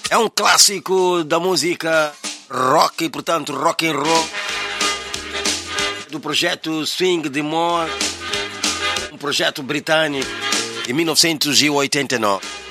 É um clássico da música rock e, portanto, rock and roll, do projeto Swing de Moore, um projeto britânico, em 1989.